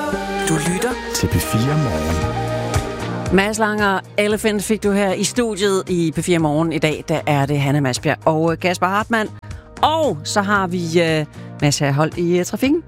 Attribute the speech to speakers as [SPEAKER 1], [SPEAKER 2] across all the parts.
[SPEAKER 1] Du lytter
[SPEAKER 2] til P4 Morgen.
[SPEAKER 1] Mads Langer, Elephant fik du her i studiet i P4 Morgen. I dag der er det Hanne Masbjerg og Kasper Hartmann. Og så har vi Mads Herholdt i trafikken.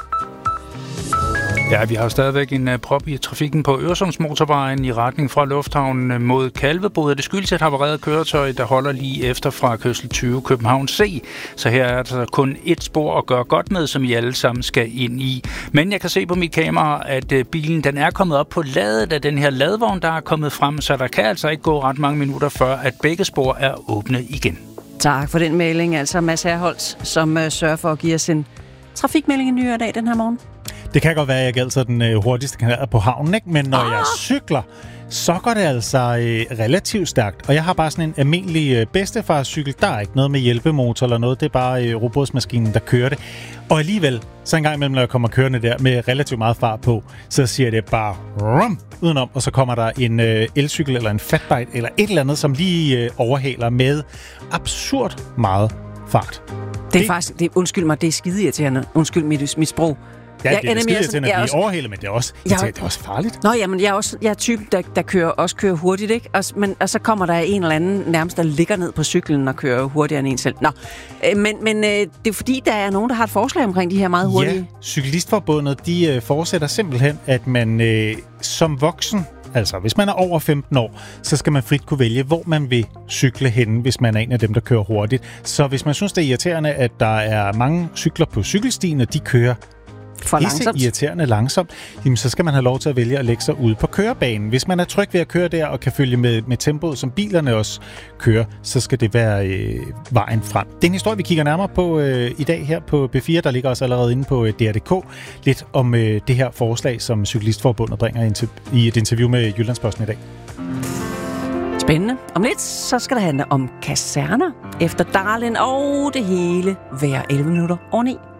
[SPEAKER 3] Ja, vi har stadigvæk en prop i trafikken på Øresundsmotorvejen i retning fra lufthavnen mod Kalvebod. Det skyldes et havareret køretøj, der holder lige efter fra kørsel 20 København C. Så her er der kun et spor at gøre godt med, som I alle sammen skal ind i. Men jeg kan se på mit kamera, at bilen den er kommet op på ladet af den her ladvogn, der er kommet frem. Så der kan altså ikke gå ret mange minutter før, at begge spor er åbne igen.
[SPEAKER 1] Tak for den melding, altså Mads Herholdt, som sørger for at give os en trafikmelding i nyere dag den her morgen.
[SPEAKER 4] Det kan godt være, at jeg ikke altid er den hurtigste kanal på havnen, ikke? Men når jeg cykler, så går det altså relativt stærkt. Og jeg har bare sådan en almindelig bedstefarscykel. Der er ikke noget med hjælpemotor eller noget. Det er bare robotsmaskinen, der kører det. Og alligevel, så en gang imellem, når jeg kommer kørende der med relativt meget fart på, så siger det bare rum udenom, og så kommer der en elcykel eller en fatbike eller et eller andet, som lige overhaler med absurd meget fart.
[SPEAKER 1] Det er faktisk, undskyld mig, det er skideirriterende. Undskyld mit sprog.
[SPEAKER 4] Ja, det er skideirriterende at blive overhalet, men det er også, det er også farligt.
[SPEAKER 1] Nå, jamen, jeg er typen, der kører hurtigt, ikke? Og så kommer der en eller anden nærmest, der ligger ned på cyklen og kører hurtigere end en selv. Nå, men det er fordi, der er nogen, der har et forslag omkring de her meget hurtige...
[SPEAKER 4] Ja, Cyklistforbundet, de forudsætter simpelthen, at man som voksen, altså hvis man er over 15 år, så skal man frit kunne vælge, hvor man vil cykle henne, hvis man er en af dem, der kører hurtigt. Så hvis man synes, det er irriterende, at der er mange cykler på cykelstien, og de kører
[SPEAKER 1] for langsomt.
[SPEAKER 4] Irriterende langsomt, jamen, så skal man have lov til at vælge at lægge sig ude på kørebanen. Hvis man er tryg ved at køre der og kan følge med tempoet, som bilerne også kører, så skal det være vejen frem. Det er en historie, vi kigger nærmere på i dag her på B4. Der ligger også allerede inde på DR.dk lidt om det her forslag, som Cyklistforbundet bringer i et interview med Jyllandsposten i dag.
[SPEAKER 1] Spændende. Om lidt, så skal det handle om kaserner efter Darlin og det hele hver 11 minutter over 9.